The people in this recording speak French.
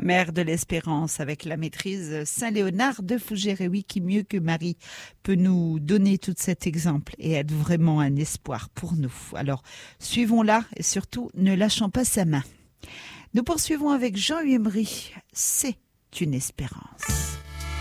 Mère de l'Espérance, avec la maîtrise Saint-Léonard de Fougères. Et oui, qui mieux que Marie peut nous donner tout cet exemple et être vraiment un espoir pour nous. Alors, suivons-la et surtout, ne lâchons pas sa main. Nous poursuivons avec Jean Humery. C'est une espérance.